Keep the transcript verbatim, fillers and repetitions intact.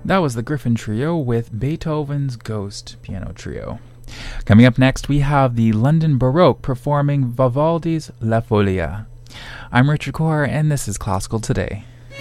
That was the Griffin Trio with Beethoven's Ghost Piano Trio. Coming up next, we have the London Baroque performing Vivaldi's La Folia. I'm Richard Core, and this is Classical Today.